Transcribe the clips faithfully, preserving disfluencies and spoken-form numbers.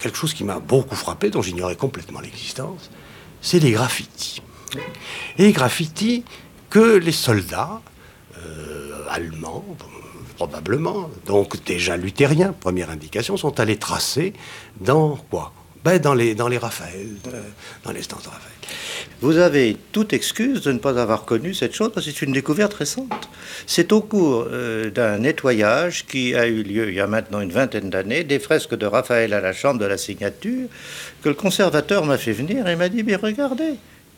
quelque chose qui m'a beaucoup frappé, dont j'ignorais complètement l'existence, c'est les graffitis. Et les graffitis que les soldats euh, allemands, probablement, donc déjà luthériens, première indication, sont allés tracer dans quoi? Ben dans les, dans les Raphaël, euh, dans les stances de Raphaël. Vous avez toute excuse de ne pas avoir connu cette chose, parce que c'est une découverte récente. C'est au cours euh, d'un nettoyage qui a eu lieu il y a maintenant une vingtaine d'années, des fresques de Raphaël à la Chambre de la Signature, que le conservateur m'a fait venir et m'a dit, mais regardez.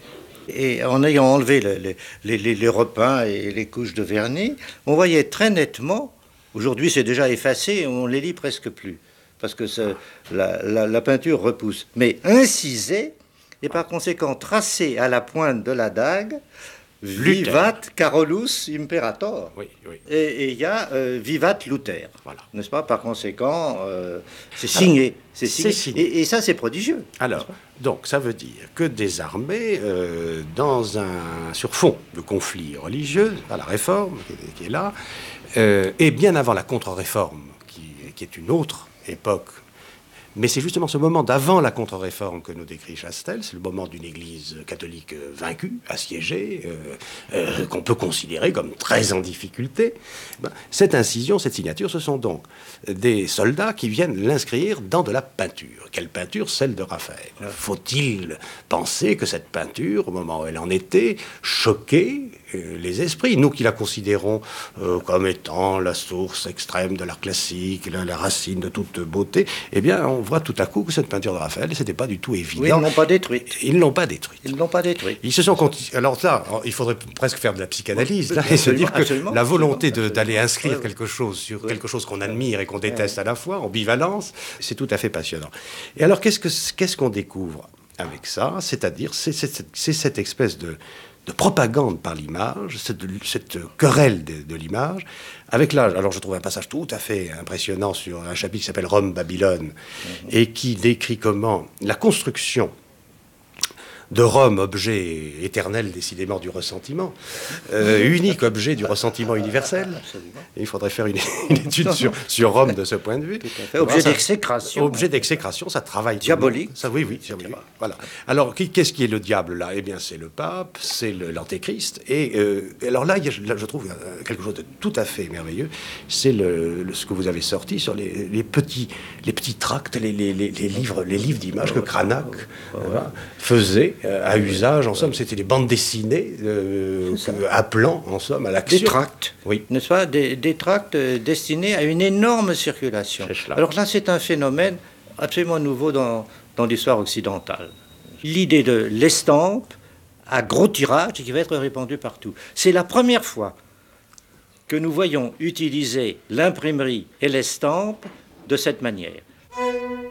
Et en ayant enlevé le, le, les, les, les repeints et les couches de vernis, on voyait très nettement, aujourd'hui c'est déjà effacé, on ne les lit presque plus, parce que la, la, la peinture repousse, mais incisé, et par conséquent tracé à la pointe de la dague, Vivat Carolus Imperator. Oui, oui. Et il y a euh, Vivat Luther. Voilà. N'est-ce pas? Par conséquent, euh, c'est signé. C'est signé. signé. Et, et ça, c'est prodigieux. Alors, donc, ça veut dire que des armées, euh, dans un, sur fond de conflit religieux, à la Réforme, qui est, qui est là, euh, et bien avant la Contre-Réforme, qui, qui est une autre époque. Mais c'est justement ce moment d'avant la Contre-Réforme que nous décrit Chastel, c'est le moment d'une église catholique vaincue, assiégée, euh, euh, qu'on peut considérer comme très en difficulté. Ben, cette incision, cette signature, ce sont donc des soldats qui viennent l'inscrire dans de la peinture. Quelle peinture? Celle de Raphaël. Faut-il penser que cette peinture, au moment où elle en était, choquait euh, les esprits? Nous qui la considérons euh, comme étant la source extrême de l'art classique, la, la racine de toute beauté, eh bien, on voit tout à coup que cette peinture de Raphaël, c'était pas du tout évident. Oui, ils ne l'ont pas détruite. Ils ne l'ont pas détruite. Ils ne l'ont pas détruite. Ils se sont continu... Alors là, il faudrait presque faire de la psychanalyse, oui, là, et se dire que la volonté de, d'aller inscrire oui, quelque chose sur oui. quelque chose qu'on admire et qu'on déteste oui. à la fois, en bivalence, c'est tout à fait passionnant. Et alors, qu'est-ce, que, qu'est-ce qu'on découvre avec ça? C'est-à-dire, c'est, c'est, c'est cette espèce de... de propagande par l'image, cette, cette querelle de, de l'image, avec l'âge. Alors je trouve un passage tout à fait impressionnant sur un chapitre qui s'appelle Rome-Babylone, mmh. et qui décrit comment la construction de Rome, objet éternel décidément du ressentiment, euh, unique objet du ressentiment universel. Et il faudrait faire une, une étude sur, sur Rome de ce point de vue. Objet ça, d'exécration. Objet d'exécration, ça travaille. Diabolique. Ça, oui, oui, diabolique. Voilà. Alors, qui, qu'est-ce qui est le diable là? Eh bien, c'est le pape, c'est le, l'antéchrist. Et euh, alors là, il y a, là, je trouve quelque chose de tout à fait merveilleux. C'est le, le, ce que vous avez sorti sur les, les petits, les petits tracts, les, les, les, les livres, les livres d'images que Cranach euh, faisait. À usage, en somme, c'était des bandes dessinées euh, appelant, en somme, à l'action. Des tracts, oui. N'est-ce pas? Des, des tracts destinés à une énorme circulation. Alors là, c'est un phénomène absolument nouveau dans, dans l'histoire occidentale. L'idée de l'estampe à gros tirage qui va être répandue partout. C'est la première fois que nous voyons utiliser l'imprimerie et l'estampe de cette manière.